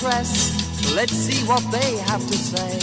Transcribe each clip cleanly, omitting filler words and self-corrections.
press. Let's see what they have to say.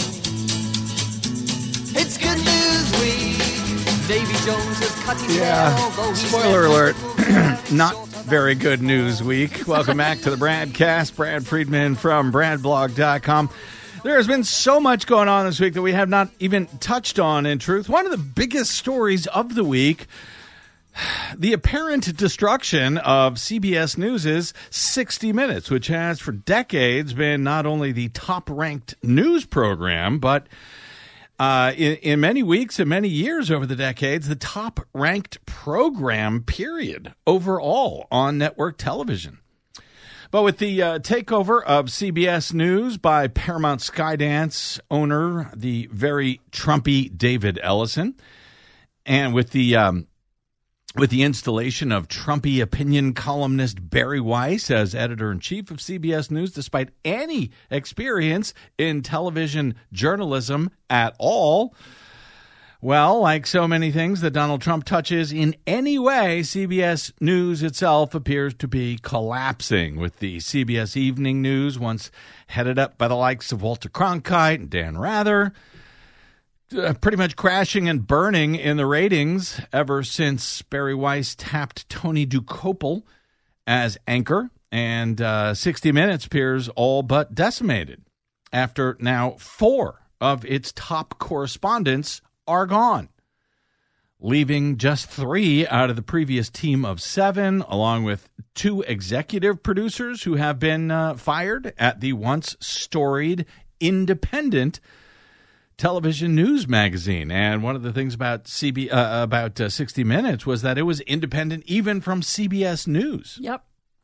It's Good News Week. Davy Jones has cut his hair, although he's spoiler alert. Not very good news week. Welcome back to the Bradcast. Brad Friedman from BradBlog.com. There has been so much going on this week that we have not even touched on, in truth. One of the biggest stories of the week, the apparent destruction of CBS News' 60 Minutes, which has for decades been not only the top-ranked news program, but in many weeks and many years over the decades, the top-ranked program, period, overall on network television. But with the takeover of CBS News by Paramount Skydance owner, the very Trumpy David Ellison, and with the installation of Trumpy opinion columnist Barry Weiss as editor-in-chief of CBS News, despite any experience in television journalism at all, well, like so many things that Donald Trump touches in any way, CBS News itself appears to be collapsing, with the CBS Evening News, once headed up by the likes of Walter Cronkite and Dan Rather, pretty much crashing and burning in the ratings ever since Barry Weiss tapped Tony Dokoupil as anchor, and 60 Minutes appears all but decimated after now 4 of its top correspondents are gone, leaving just 3 out of the previous team of 7, along with 2 executive producers who have been fired at the once storied independent television news magazine. And one of the things about 60 Minutes was that it was independent even from CBS News. Yep.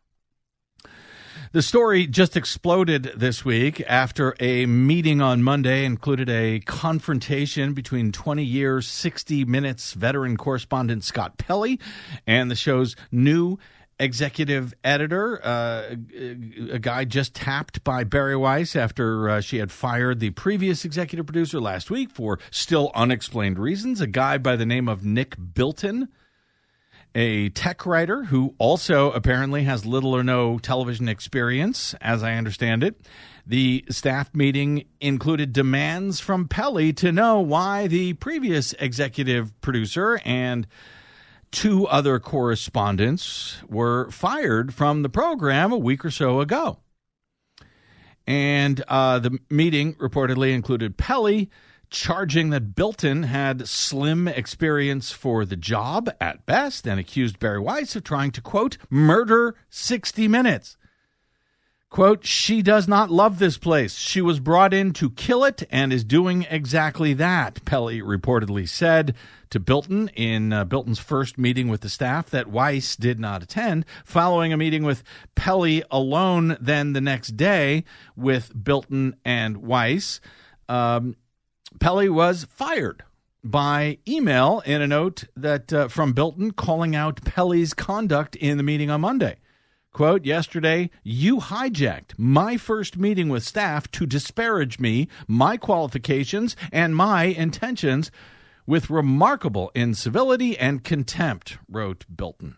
The story just exploded this week after a meeting on Monday included a confrontation between 20-year 60 Minutes veteran correspondent Scott Pelley and the show's new executive editor, a guy just tapped by Barry Weiss after she had fired the previous executive producer last week for still unexplained reasons, a guy by the name of Nick Bilton, a tech writer who also apparently has little or no television experience, as I understand it. The staff meeting included demands from Pelley to know why the previous executive producer and 2 other correspondents were fired from the program a week or so ago. And the meeting reportedly included Pelley charging that Bilton had slim experience for the job at best and accused Barry Weiss of trying to, quote, murder 60 Minutes. Quote, she does not love this place. She was brought in to kill it and is doing exactly that, Pelley reportedly said to Bilton in Bilton's first meeting with the staff that Weiss did not attend, following a meeting with Pelley alone then the next day with Bilton and Weiss. Pelley was fired by email in a note that from Bilton calling out Pelley's conduct in the meeting on Monday. Quote, yesterday, you hijacked my first meeting with staff to disparage me, my qualifications, and my intentions with remarkable incivility and contempt, wrote Bilton.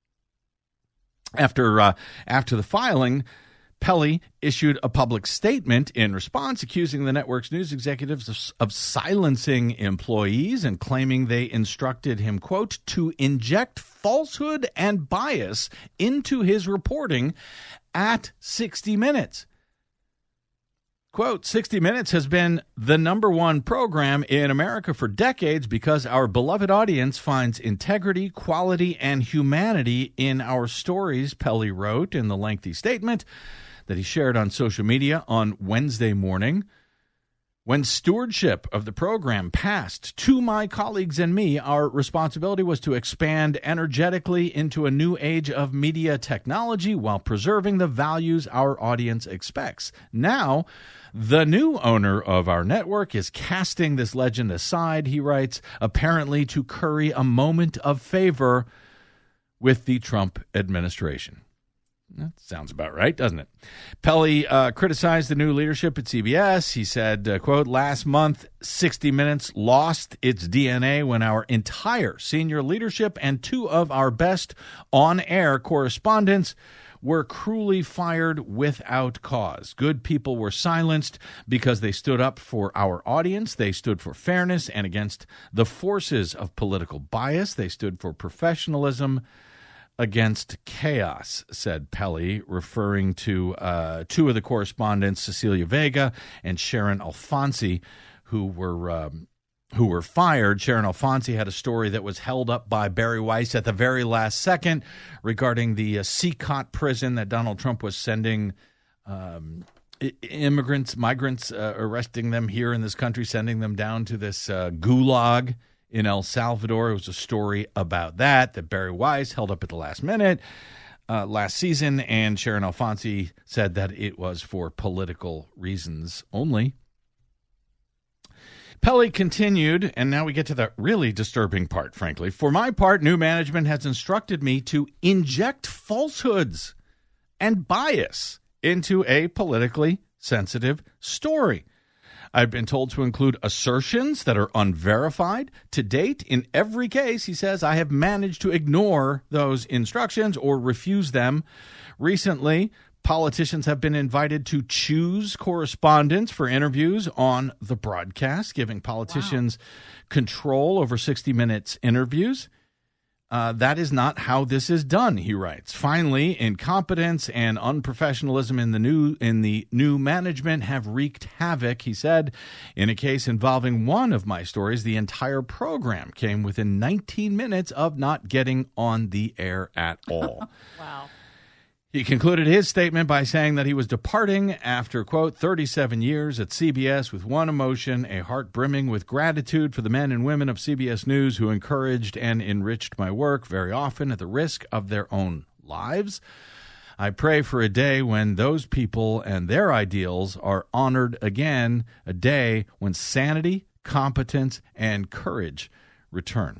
After the filing, Pelley issued a public statement in response, accusing the network's news executives of silencing employees and claiming they instructed him, quote, to inject falsehood and bias into his reporting at 60 Minutes. Quote, 60 Minutes has been the #1 program in America for decades because our beloved audience finds integrity, quality, and humanity in our stories, Pelley wrote in the lengthy statement that he shared on social media on Wednesday morning. When stewardship of the program passed to my colleagues and me, our responsibility was to expand energetically into a new age of media technology while preserving the values our audience expects. Now, the new owner of our network is casting this legend aside, he writes, apparently to curry a moment of favor with the Trump administration. That sounds about right, doesn't it? Pelley criticized the new leadership at CBS. He said, quote, last month, 60 Minutes lost its DNA when our entire senior leadership and 2 of our best on-air correspondents were cruelly fired without cause. Good people were silenced because they stood up for our audience. They stood for fairness and against the forces of political bias. They stood for professionalism against chaos, said Pelley, referring to two of the correspondents, Cecilia Vega and Sharon Alfonsi, who were fired. Sharon Alfonsi had a story that was held up by Bari Weiss at the very last second regarding the Sikot prison that Donald Trump was sending migrants, arresting them here in this country, sending them down to this gulag in El Salvador. It was a story about that Bari Weiss held up at the last minute last season, and Sharon Alfonsi said that it was for political reasons only. Pelley continued, and now we get to the really disturbing part, frankly. For my part, new management has instructed me to inject falsehoods and bias into a politically sensitive story. I've been told to include assertions that are unverified. To date, in every case, he says, I have managed to ignore those instructions or refuse them. Recently, politicians have been invited to choose correspondents for interviews on the broadcast, giving politicians control over 60 Minutes interviews. That is not how this is done, he writes. Finally, incompetence and unprofessionalism in the new management have wreaked havoc, he said. In a case involving one of my stories, the entire program came within 19 minutes of not getting on the air at all. Wow. He concluded his statement by saying that he was departing after, quote, 37 years at CBS with one emotion, a heart brimming with gratitude for the men and women of CBS News who encouraged and enriched my work, very often at the risk of their own lives. I pray for a day when those people and their ideals are honored again, a day when sanity, competence, and courage return.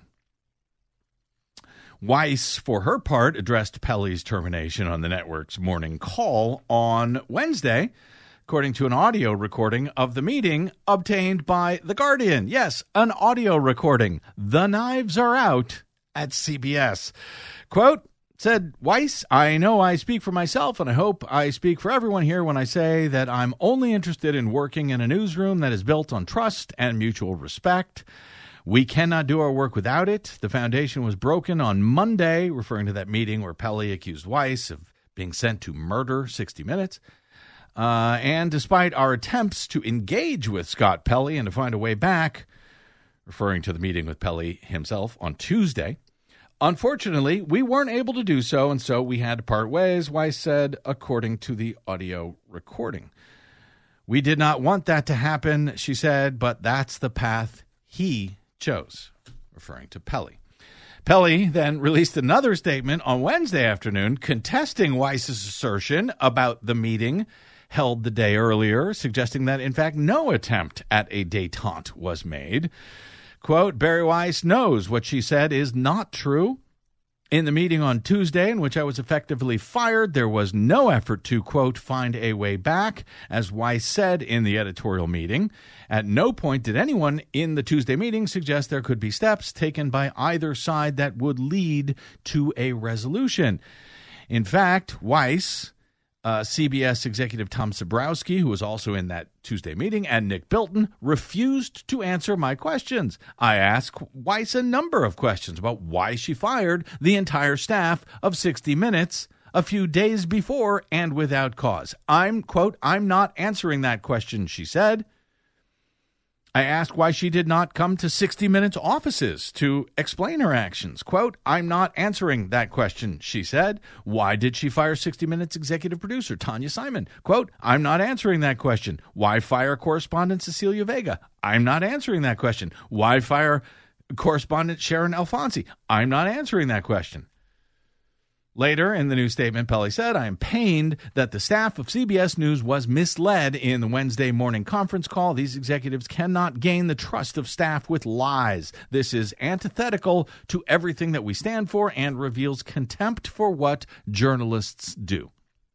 Weiss, for her part, addressed Pelley's termination on the network's morning call on Wednesday, according to an audio recording of the meeting obtained by The Guardian. Yes, an audio recording. The knives are out at CBS. Quote, said Weiss, I know I speak for myself, and I hope I speak for everyone here when I say that I'm only interested in working in a newsroom that is built on trust and mutual respect. We cannot do our work without it. The foundation was broken on Monday, referring to that meeting where Pelley accused Weiss of being sent to murder 60 Minutes. And despite our attempts to engage with Scott Pelley and to find a way back, referring to the meeting with Pelley himself on Tuesday, unfortunately, we weren't able to do so, and so we had to part ways, Weiss said, according to the audio recording. We did not want that to happen, she said, but that's the path he chose, referring to Pelley. Pelley then released another statement on Wednesday afternoon contesting Weiss's assertion about the meeting held the day earlier, suggesting that, in fact, no attempt at a détente was made. Quote, Bari Weiss knows what she said is not true. In the meeting on Tuesday, in which I was effectively fired, there was no effort to, quote, find a way back, as Weiss said in the editorial meeting. At no point did anyone in the Tuesday meeting suggest there could be steps taken by either side that would lead to a resolution. In fact, Weiss, CBS executive Tom Sabrowski, who was also in that Tuesday meeting, and Nick Bilton refused to answer my questions. I asked Weiss a number of questions about why she fired the entire staff of 60 Minutes a few days before and without cause. I'm not answering that question, she said. I asked why she did not come to 60 Minutes offices to explain her actions. Quote, I'm not answering that question, she said. Why did she fire 60 Minutes executive producer Tanya Simon? Quote, I'm not answering that question. Why fire correspondent Cecilia Vega? I'm not answering that question. Why fire correspondent Sharon Alfonsi? I'm not answering that question. Later, in the new statement, Pelley said, I am pained that the staff of CBS News was misled in the Wednesday morning conference call. These executives cannot gain the trust of staff with lies. This is antithetical to everything that we stand for and reveals contempt for what journalists do.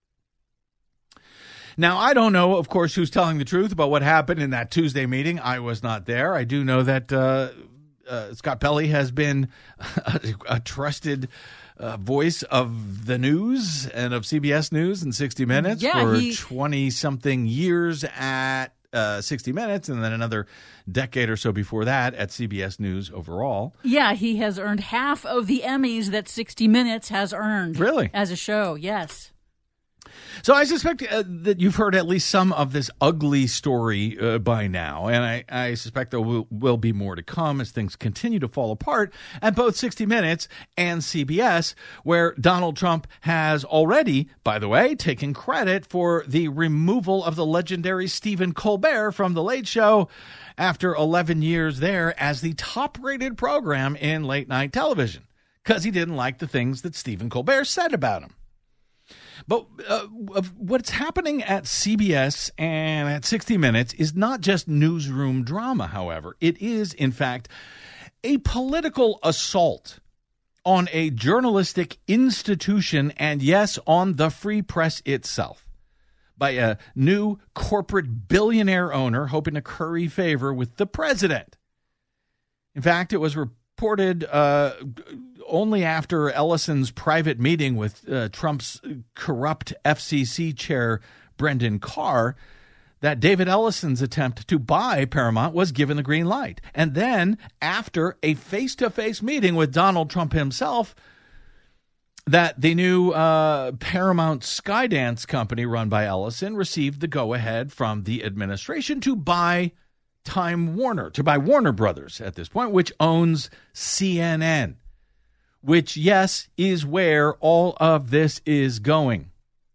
Now, I don't know, of course, who's telling the truth about what happened in that Tuesday meeting. I was not there. I do know that Scott Pelley has been a trusted voice of the news and of CBS News and 60 Minutes for 20-something years at 60 Minutes, and then another decade or so before that at CBS News overall. Yeah, he has earned half of the Emmys that 60 Minutes has earned. Really? As a show, yes. So I suspect that you've heard at least some of this ugly story by now, and I suspect there will be more to come as things continue to fall apart at both 60 Minutes and CBS, where Donald Trump has already, by the way, taken credit for the removal of the legendary Stephen Colbert from The Late Show after 11 years there as the top-rated program in late-night television, because he didn't like the things that Stephen Colbert said about him. But what's happening at CBS and at 60 Minutes is not just newsroom drama, however. It is, in fact, a political assault on a journalistic institution and, yes, on the free press itself by a new corporate billionaire owner hoping to curry favor with the president. In fact, it was reported only after Ellison's private meeting with Trump's corrupt FCC chair, Brendan Carr, that David Ellison's attempt to buy Paramount was given the green light. And then, after a face-to-face meeting with Donald Trump himself, that the new Paramount Skydance company run by Ellison received the go-ahead from the administration to buy Time Warner, to buy Warner Brothers at this point, which owns CNN. Which, yes, is where all of this is going.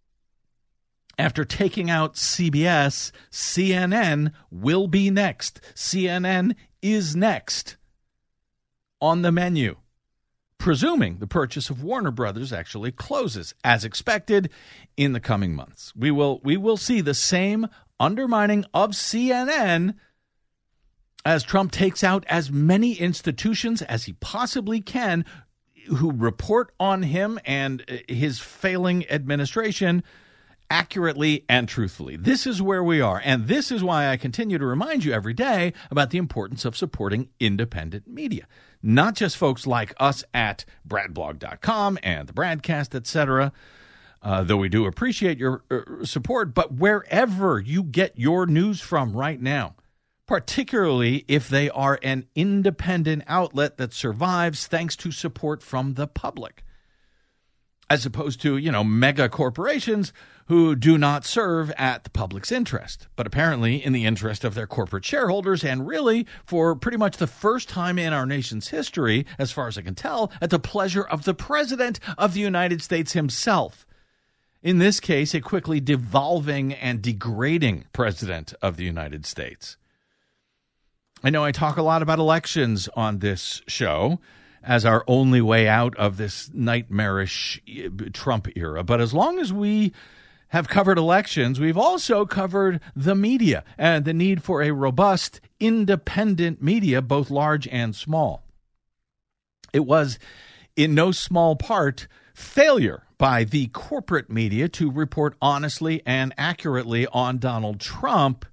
After taking out CBS, CNN will be next. CNN is next on the menu, presuming the purchase of Warner Brothers actually closes, as expected, in the coming months. We will see the same undermining of CNN as Trump takes out as many institutions as he possibly can who report on him and his failing administration accurately and truthfully. This is where we are, and this is why I continue to remind you every day about the importance of supporting independent media. Not just folks like us at bradblog.com and the Bradcast, etc., though we do appreciate your support, but wherever you get your news from right now, particularly if they are an independent outlet that survives thanks to support from the public, as opposed to, mega corporations who do not serve at the public's interest, but apparently in the interest of their corporate shareholders, and really, for pretty much the first time in our nation's history, as far as I can tell, at the pleasure of the President of the United States himself. In this case, a quickly devolving and degrading President of the United States. I know I talk a lot about elections on this show as our only way out of this nightmarish Trump era. But as long as we have covered elections, we've also covered the media and the need for a robust, independent media, both large and small. It was, in no small part, failure by the corporate media to report honestly and accurately on Donald Trump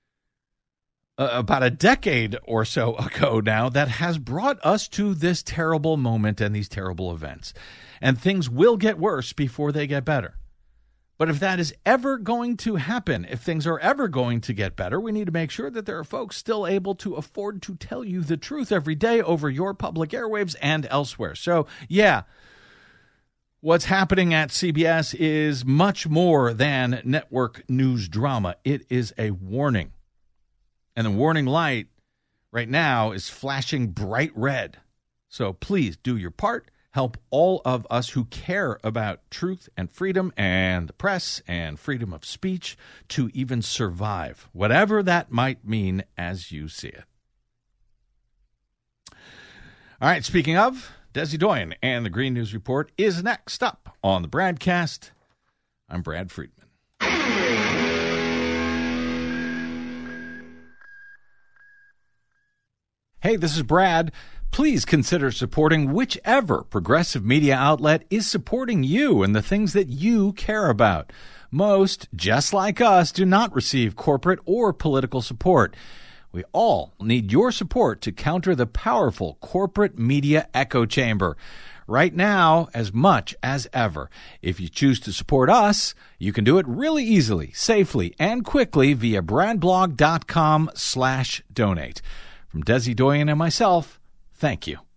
about a decade or so ago now that has brought us to this terrible moment and these terrible events. And things will get worse before they get better. But if that is ever going to happen, if things are ever going to get better, we need to make sure that there are folks still able to afford to tell you the truth every day over your public airwaves and elsewhere. So, yeah, what's happening at CBS is much more than network news drama. It is a warning. And the warning light right now is flashing bright red. So please do your part. Help all of us who care about truth and freedom and the press and freedom of speech to even survive, whatever that might mean as you see it. All right, speaking of, Desi Doyen and the Green News Report is next up on the Bradcast. I'm Brad Friedman. Hey, this is Brad. Please consider supporting whichever progressive media outlet is supporting you and the things that you care about. Most, just like us, do not receive corporate or political support. We all need your support to counter the powerful corporate media echo chamber. right now as much as ever. If you choose to support us, you can do it really easily, safely, and quickly via brandblog.com/donate. From Desi Doyen and myself, thank you.